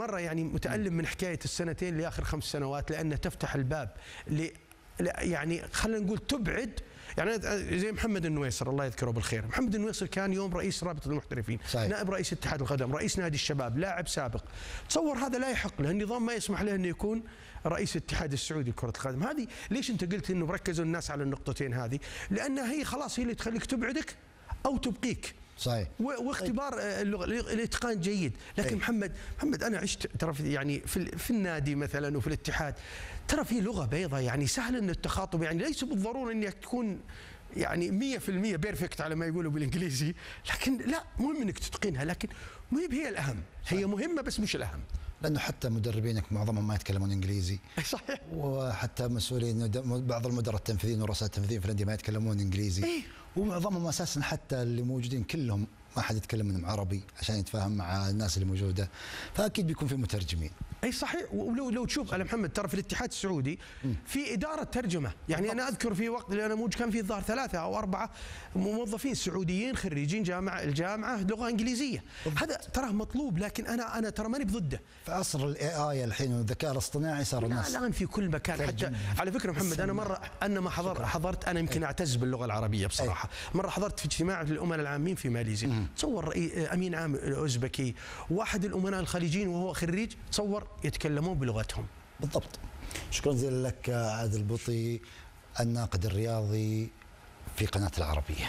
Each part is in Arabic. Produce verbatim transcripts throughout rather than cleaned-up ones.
مره يعني متالم من حكايه السنتين لاخر خمس سنوات، لانها تفتح الباب ل يعني خلينا نقول تبعد. يعني زي محمد النويصر الله يذكره بالخير، محمد النويصر كان يوم رئيس رابطه المحترفين، صحيح. نائب رئيس اتحاد القدم، رئيس نادي الشباب، لاعب سابق. تصور هذا لا يحق له، النظام ما يسمح له انه يكون رئيس الاتحاد السعودي لكره القدم. هذه ليش انت قلت انه ركزوا الناس على النقطتين هذه؟ لانها هي خلاص هي اللي تخليك تبعدك او تبقيك. صحيح. واختبار اللغه الاتقان جيد، لكن أي. محمد محمد انا عشت ترى في يعني في في النادي مثلا وفي الاتحاد، ترى في لغه بيضاء يعني سهل ان التخاطب، يعني ليس بالضروره انك تكون يعني مية في المية بيرفكت على ما يقولوا بالانجليزي، لكن لا مهم انك تتقنها، لكن مو هي الاهم، هي مهمه بس مش الاهم. لانه حتى مدربينك معظمهم ما يتكلمون انجليزي. صحيح. وحتى مسؤولين بعض المدراء التنفيذيين ورؤساء التنفيذيين في الانديه ما يتكلمون انجليزي. إيه؟ ومعظمهم اساسا حتى اللي موجودين كلهم ما حد يتكلم منهم عربي عشان يتفاهم مع الناس اللي موجوده، فاكيد بيكون في مترجمين. اي صحيح. ولو لو تشوف على محمد ترى في الاتحاد السعودي في اداره ترجمه، يعني انا اذكر في وقت اللي انا موجود كان في الظاهر ثلاثه او اربعه موظفين سعوديين خريجين جامعه الجامعه لغه انجليزيه، هذا ترى مطلوب، لكن انا انا ترى ماني بضده. في عصر الاي اي الحين والذكاء الاصطناعي صار الناس الان في كل مكان. حتى على فكره محمد انا مره انا ما حضر حضرت انا يمكن اعتز باللغه العربيه بصراحه، مره حضرت في اجتماع للامناء العامين في ماليزيا، تصور امين عام اوزبكي واحد الامناء الخليجيين وهو خريج، تصور يتكلمون بلغتهم. بالضبط. شكرا جزيلا لك عادل بوطي الناقد الرياضي في قناه العربيه.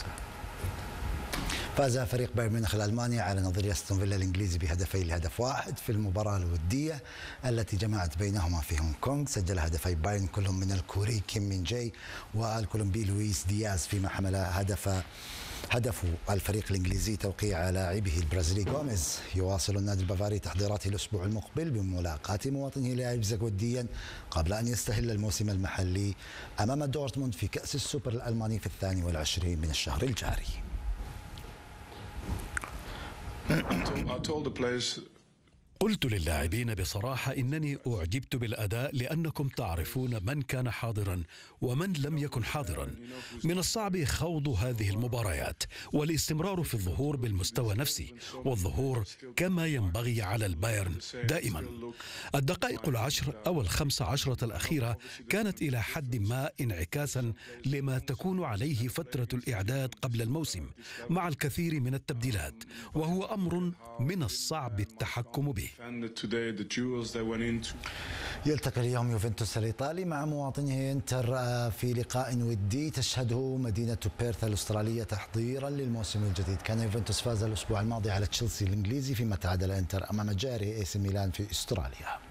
فاز فريق بايرن ميونخ الالماني على نظير استون فيلا الانجليزي بهدفين لهدف واحد في المباراه الوديه التي جمعت بينهما في هونغ كونغ. سجل هدفي بايرن كلهم من الكوري كيم مين جاي والكولومبي لويس دياز، فيما حمل هدف هدف الفريق الانجليزي توقيع لاعبه البرازيلي غوميز. يواصل النادي البافاري تحضيراته الاسبوع المقبل بملاقاه مواطنه لايبزيغ وديا قبل ان يستهل الموسم المحلي امام دورتموند في كاس السوبر الالماني في الثاني والعشرين من الشهر الجاري. قلت للاعبين بصراحة إنني أعجبت بالأداء لأنكم تعرفون من كان حاضرا ومن لم يكن حاضرا. من الصعب خوض هذه المباريات والاستمرار في الظهور بالمستوى نفسه والظهور كما ينبغي على البايرن دائما. الدقائق العشر أو الخمس عشرة الأخيرة كانت إلى حد ما انعكاسا لما تكون عليه فترة الإعداد قبل الموسم مع الكثير من التبديلات، وهو أمر من الصعب التحكم به. يلتقي اليوم يوفنتوس الإيطالي مع مواطنه انتر في لقاء ودي تشهده مدينة بيرث الأسترالية تحضيرا للموسم الجديد. كان يوفنتوس فاز الأسبوع الماضي على تشيلسي الإنجليزي، فيما تعادل انتر أمام جاره اي سي ميلان في أستراليا.